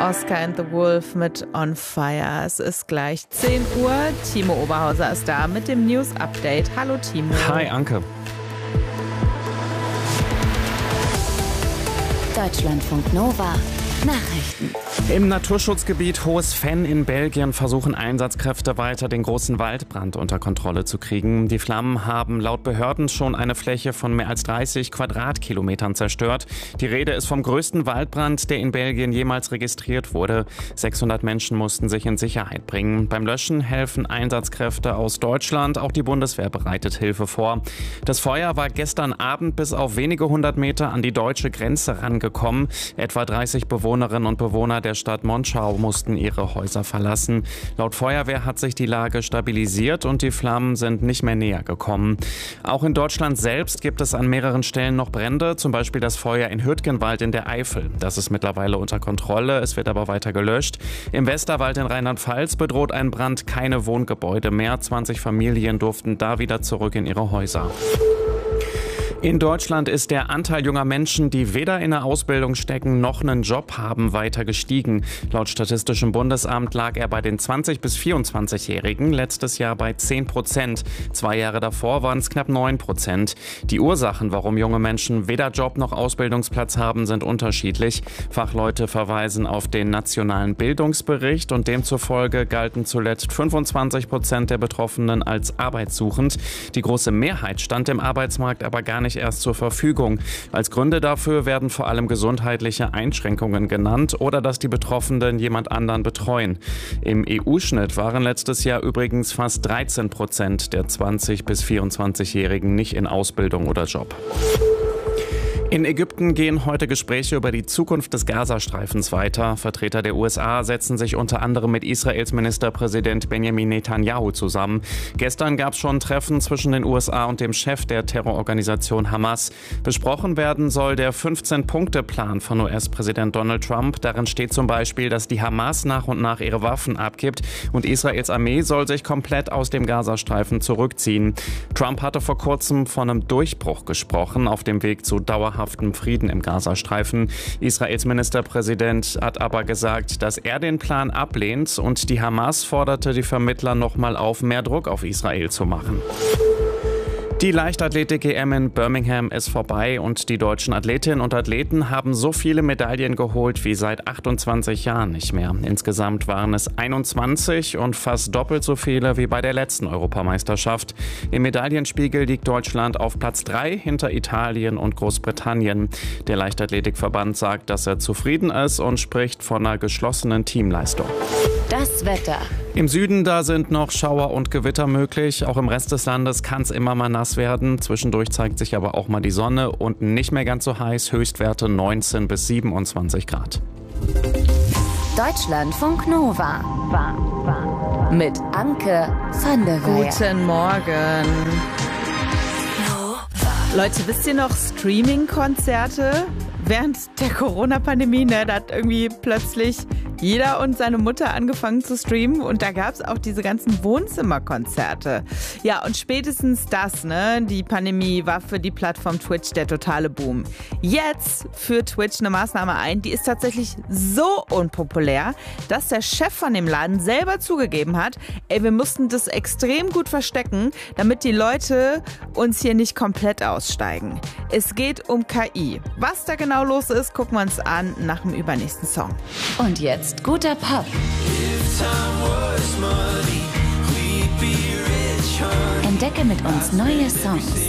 Oscar and the Wolf mit On Fire. Es ist gleich 10 Uhr. Timo Oberhauser ist da mit dem News Update. Hallo Timo. Hi Anke. Deutschlandfunk Nova. Nachrichten. Im Naturschutzgebiet Hohes Venn in Belgien versuchen Einsatzkräfte weiter, den großen Waldbrand unter Kontrolle zu kriegen. Die Flammen haben laut Behörden schon eine Fläche von mehr als 30 Quadratkilometern zerstört. Die Rede ist vom größten Waldbrand, der in Belgien jemals registriert wurde. 600 Menschen mussten sich in Sicherheit bringen. Beim Löschen helfen Einsatzkräfte aus Deutschland. Auch die Bundeswehr bereitet Hilfe vor. Das Feuer war gestern Abend bis auf wenige 100 Meter an die deutsche Grenze rangekommen. Etwa 30 Bewohnerinnen und Bewohner der Stadt Monschau mussten ihre Häuser verlassen. Laut Feuerwehr hat sich die Lage stabilisiert und die Flammen sind nicht mehr näher gekommen. Auch in Deutschland selbst gibt es an mehreren Stellen noch Brände, zum Beispiel das Feuer in Hürtgenwald in der Eifel. Das ist mittlerweile unter Kontrolle, es wird aber weiter gelöscht. Im Westerwald in Rheinland-Pfalz bedroht ein Brand keine Wohngebäude mehr. 20 Familien durften da wieder zurück in ihre Häuser. In Deutschland ist der Anteil junger Menschen, die weder in der Ausbildung stecken noch einen Job haben, weiter gestiegen. Laut Statistischem Bundesamt lag er bei den 20- bis 24-Jährigen letztes Jahr bei 10%. 2 Jahre davor waren es knapp 9%. Die Ursachen, warum junge Menschen weder Job noch Ausbildungsplatz haben, sind unterschiedlich. Fachleute verweisen auf den nationalen Bildungsbericht und demzufolge galten zuletzt 25% der Betroffenen als arbeitssuchend. Die große Mehrheit stand im Arbeitsmarkt aber gar nicht erst zur Verfügung. Als Gründe dafür werden vor allem gesundheitliche Einschränkungen genannt oder dass die Betroffenen jemand anderen betreuen. Im EU-Schnitt waren letztes Jahr übrigens fast 13% der 20- bis 24-Jährigen nicht in Ausbildung oder Job. In Ägypten gehen heute Gespräche über die Zukunft des Gazastreifens weiter. Vertreter der USA setzen sich unter anderem mit Israels Ministerpräsident Benjamin Netanyahu zusammen. Gestern gab es schon ein Treffen zwischen den USA und dem Chef der Terrororganisation Hamas. Besprochen werden soll der 15-Punkte-Plan von US-Präsident Donald Trump. Darin steht zum Beispiel, dass die Hamas nach und nach ihre Waffen abgibt und Israels Armee soll sich komplett aus dem Gazastreifen zurückziehen. Trump hatte vor kurzem von einem Durchbruch gesprochen auf dem Weg zu dauerhaftem Frieden im Gazastreifen. Israels Ministerpräsident hat aber gesagt, dass er den Plan ablehnt und die Hamas forderte die Vermittler nochmal auf, mehr Druck auf Israel zu machen. Die Leichtathletik-EM in Birmingham ist vorbei und die deutschen Athletinnen und Athleten haben so viele Medaillen geholt wie seit 28 Jahren nicht mehr. Insgesamt waren es 21 und fast doppelt so viele wie bei der letzten Europameisterschaft. Im Medaillenspiegel liegt Deutschland auf Platz 3 hinter Italien und Großbritannien. Der Leichtathletikverband sagt, dass er zufrieden ist und spricht von einer geschlossenen Teamleistung. Das Wetter. Im Süden, da sind noch Schauer und Gewitter möglich. Auch im Rest des Landes kann es immer mal nass werden. Zwischendurch zeigt sich aber auch mal die Sonne und nicht mehr ganz so heiß. Höchstwerte 19 bis 27 Grad. Deutschlandfunk Nova. Mit Anke van der Weyer. Guten Morgen. Leute, wisst ihr noch Streaming-Konzerte? Während der Corona-Pandemie, da hat irgendwie plötzlich jeder und seine Mutter angefangen zu streamen und da gab es auch diese ganzen Wohnzimmerkonzerte. Ja, und spätestens das, die Pandemie war für die Plattform Twitch der totale Boom. Jetzt führt Twitch eine Maßnahme ein, die ist tatsächlich so unpopulär, dass der Chef von dem Laden selber zugegeben hat, wir mussten das extrem gut verstecken, damit die Leute uns hier nicht komplett aussteigen. Es geht um KI. Was da genau los ist, gucken wir uns an nach dem übernächsten Song. Und jetzt guter Pop. Entdecke mit uns neue Songs.